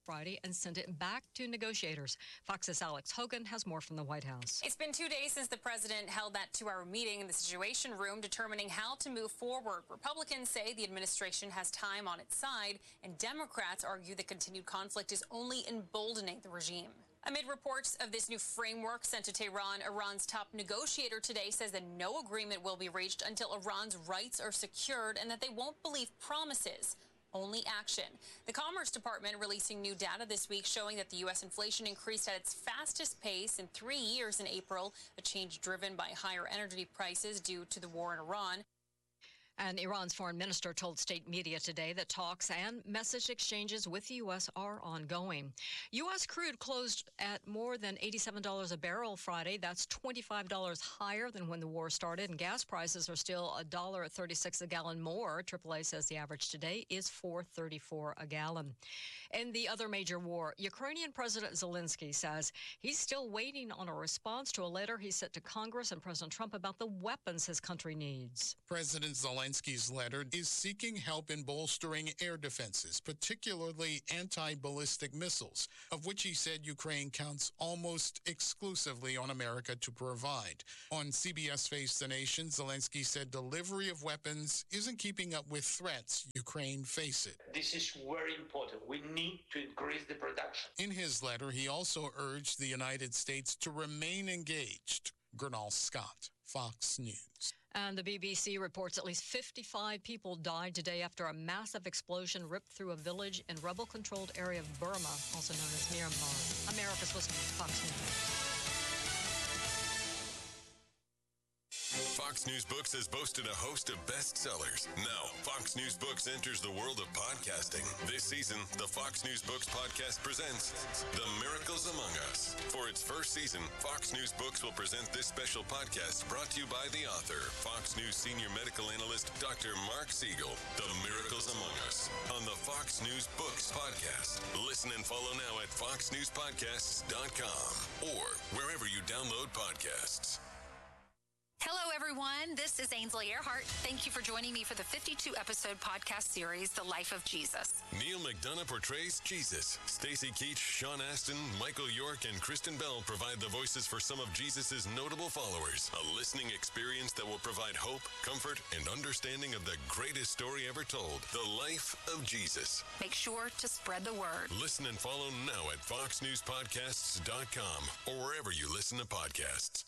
Friday and send it back to negotiators. Fox's Alex Hogan has more from the White House. It's been 2 days since the president held that 2-hour meeting in the Situation Room determining how to move forward. Republicans say the administration has time on its side, and Democrats argue the continued conflict is only emboldening the regime. Amid reports of this new framework sent to Tehran, Iran's top negotiator today says that no agreement will be reached until Iran's rights are secured and that they won't believe promises, only action. The Commerce Department releasing new data this week showing that the U.S. inflation increased at its fastest pace in 3 years in April, a change driven by higher energy prices due to the war in Iran. And Iran's foreign minister told state media today that talks and message exchanges with the U.S. are ongoing. U.S. crude closed at more than $87 a barrel Friday. That's $25 higher than when the war started. And gas prices are still $1.36 a gallon more. AAA says the average today is $4.34 a gallon. In the other major war, Ukrainian President Zelensky says he's still waiting on a response to a letter he sent to Congress and President Trump about the weapons his country needs. President Zelensky's letter is seeking help in bolstering air defenses, particularly anti-ballistic missiles, of which he said Ukraine counts almost exclusively on America to provide. On CBS Face the Nation, Zelensky said delivery of weapons isn't keeping up with threats Ukraine faces. This is very important. We need to increase the production. In his letter, he also urged the United States to remain engaged. Gernal Scott, Fox News. And the BBC reports at least 55 people died today after a massive explosion ripped through a village in rebel-controlled area of Burma, also known as Myanmar. America's listening to Fox News. Fox News Books has boasted a host of bestsellers. Now, Fox News Books enters the world of podcasting. This season, the Fox News Books podcast presents The Miracles Among Us. For its first season, Fox News Books will present this special podcast brought to you by the author, Fox News senior medical analyst, Dr. Mark Siegel. The Miracles Among Us on the Fox News Books podcast. Listen and follow now at foxnewspodcasts.com or wherever you download podcasts. Hello, everyone. This is Ainsley Earhart. Thank you for joining me for the 52-episode podcast series, The Life of Jesus. Neil McDonough portrays Jesus. Stacey Keach, Sean Astin, Michael York, and Kristen Bell provide the voices for some of Jesus' notable followers. A listening experience that will provide hope, comfort, and understanding of the greatest story ever told, The Life of Jesus. Make sure to spread the word. Listen and follow now at foxnewspodcasts.com or wherever you listen to podcasts.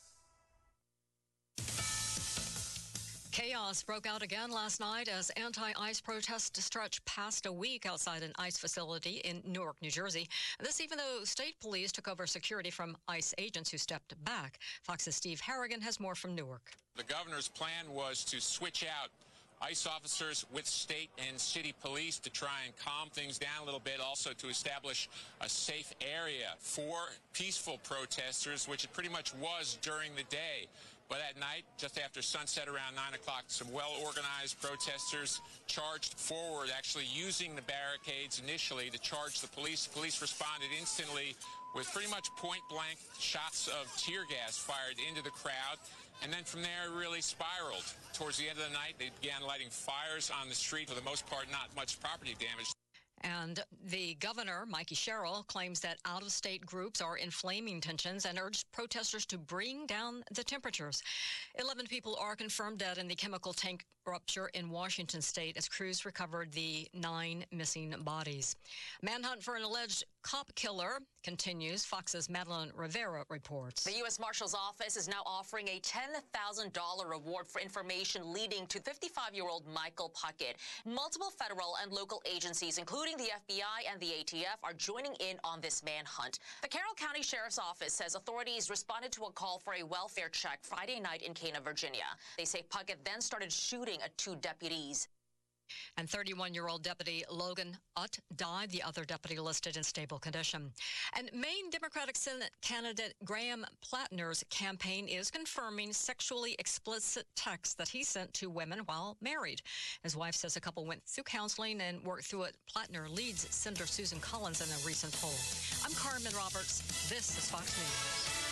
Chaos broke out again last night as anti-ICE protests stretched past a week outside an ICE facility in Newark, New Jersey. This even though state police took over security from ICE agents who stepped back. Fox's Steve Harrigan has more from Newark. The governor's plan was to switch out ICE officers with state and city police to try and calm things down a little bit, also to establish a safe area for peaceful protesters, which it pretty much was during the day. But at night, just after sunset around 9 o'clock, some well-organized protesters charged forward, actually using the barricades initially to charge the police. The police responded instantly with pretty much point-blank shots of tear gas fired into the crowd. And then from there, it really spiraled. Towards the end of the night, they began lighting fires on the street. For the most part, not much property damage. And the governor, Mikey Sherrill, claims that out-of-state groups are inflaming tensions and urged protesters to bring down the temperatures. 11 people are confirmed dead in the chemical tank rupture in Washington state as crews recovered the 9 missing bodies. Manhunt for an alleged cop killer continues. Fox's Madeline Rivera reports. The U.S. Marshal's Office is now offering a $10,000 reward for information leading to 55-year-old Michael Puckett. Multiple federal and local agencies, including the FBI and the ATF, are joining in on this manhunt. The Carroll County Sheriff's Office says authorities responded to a call for a welfare check Friday night in Cana, Virginia. They say Puckett then started shooting at 2 deputies. And 31-year-old Deputy Logan Utt died, the other deputy listed in stable condition. And Maine Democratic Senate candidate Graham Plattner's campaign is confirming sexually explicit texts that he sent to women while married. His wife says a couple went through counseling and worked through it. Plattner leads Senator Susan Collins in a recent poll. I'm Carmen Roberts. This is Fox News.